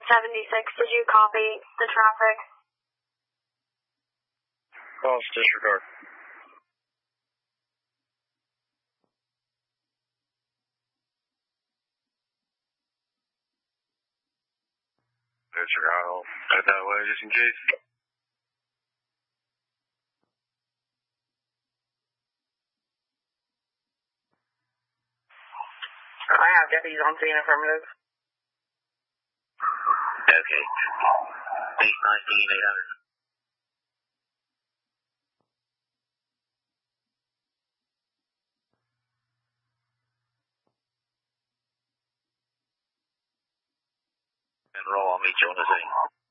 76, did you copy the traffic? Calls disregard. Disregard. I'll head that way just in case. I have deputies on scene, affirmative. Okay. 819, 800. And roll, I'll meet you on the scene.